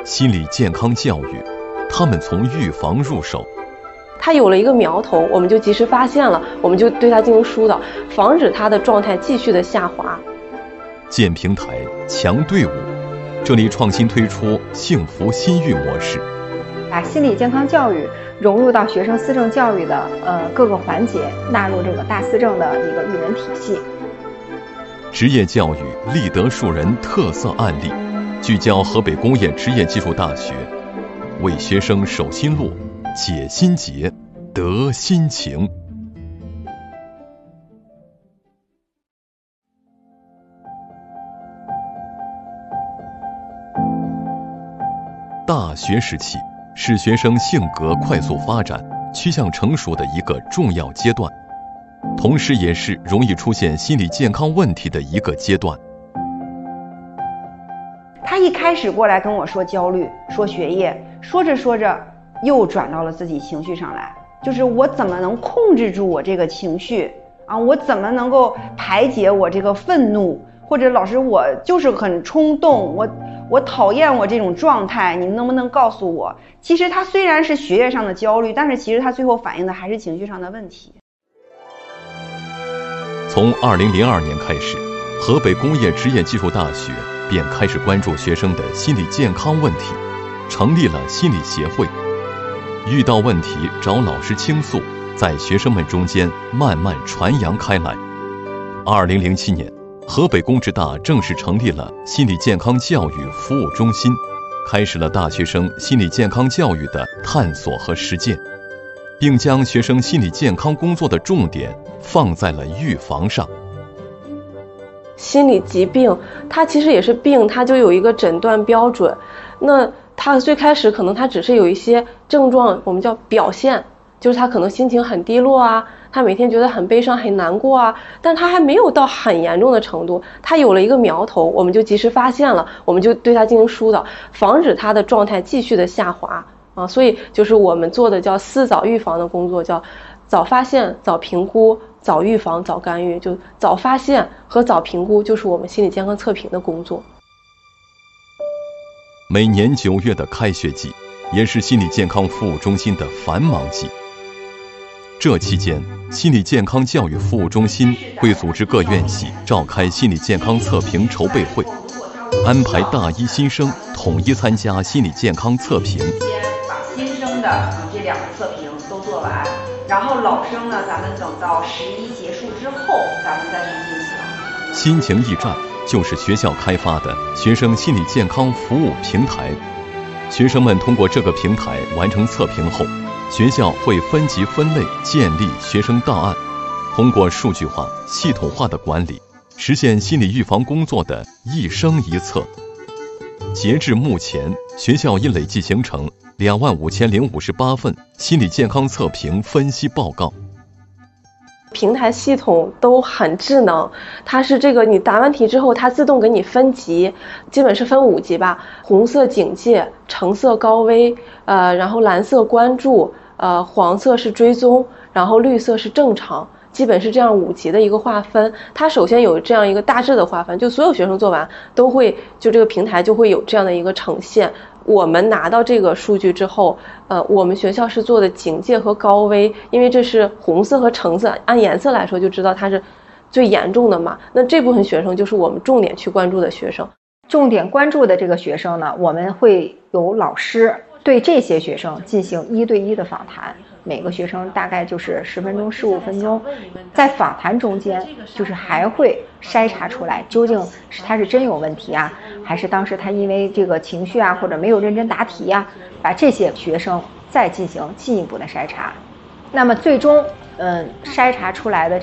心理健康教育，他们从预防入手。 他有了一个苗头，我们就及时发现了，我们就对他进行疏导，防止他的状态继续的下滑。 建平台，强队伍，这里创新推出幸福心育模式， 把心理健康教育融入到学生思政教育的各个环节，纳入这个大思政的一个育人体系。 职业教育立德树人特色案例，聚焦河北工业职业技术大学，为学生守心路，解心结，得心情。大学时期是学生性格快速发展、趋向成熟的一个重要阶段，同时也是容易出现心理健康问题的一个阶段。 他一开始过来跟我说焦虑，说学业，说着说着又转到了自己情绪上来，就是我怎么能控制住我这个情绪啊？我怎么能够排解我这个愤怒？或者老师，我就是很冲动，我讨厌我这种状态，你能不能告诉我？其实他虽然是学业上的焦虑，但是其实他最后反映的还是情绪上的问题。 从2002年开始，河北工业职业技术大学便开始关注学生的心理健康问题，成立了心理协会，遇到问题找老师倾诉，在学生们中间慢慢传扬开来。2007年，河北工职大正式成立了心理健康教育服务中心，开始了大学生心理健康教育的探索和实践，并将学生心理健康工作的重点放在了预防上。 心理疾病它其实也是病，它就有一个诊断标准。那他最开始可能他只是有一些症状，我们叫表现，就是他可能心情很低落啊，他每天觉得很悲伤很难过啊，但他还没有到很严重的程度，他有了一个苗头，我们就及时发现了，我们就对他进行疏导，防止他的状态继续的下滑啊。所以就是我们做的叫思早预防的工作，叫早发现、早评估、早预防、早干预。就早发现和早评估就是我们心理健康测评的工作。 每年9月的开学季，也是心理健康服务中心的繁忙季。这期间，心理健康教育服务中心会组织各院系召开心理健康测评筹备会，安排大一新生统一参加心理健康测评。 先把新生的这2个测评都做完，然后老生呢，咱们等到11结束之后，咱们再去进行。 心情驿站就是学校开发的学生心理健康服务平台，学生们通过这个平台完成测评后，学校会分级分类建立学生档案，通过数据化、系统化的管理，实现心理预防工作的一生一测。截至目前，学校已累计形成25058份心理健康测评分析报告。 平台系统都很智能，它是这个你答完题之后，它自动给你分级，基本是分5级吧，红色警戒，橙色高危，然后蓝色关注，黄色是追踪，然后绿色是正常，基本是这样5级的一个划分。它首先有这样一个大致的划分，就所有学生做完都会，就这个平台就会有这样的一个呈现。我们拿到这个数据之后，我们学校是做的警戒和高危，因为这是红色和橙色，按颜色来说就知道它是最严重的嘛。那这部分学生就是我们重点去关注的学生。 重点关注的这个学生呢，我们会有老师对这些学生进行1对1的访谈，每个学生大概就是10分钟、15分钟。在访谈中间，就是还会筛查出来究竟是他是真有问题啊，还是当时他因为这个情绪啊，或者没有认真答题啊，把这些学生再进行进一步的筛查。那么最终，筛查出来的